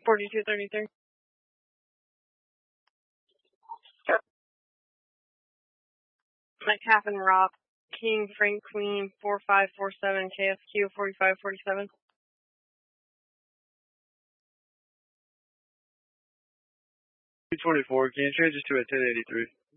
4233. Metcalf and Rock. King, Frank, Queen, 4547, KSQ, 4547. 224, can you change this to a 1083?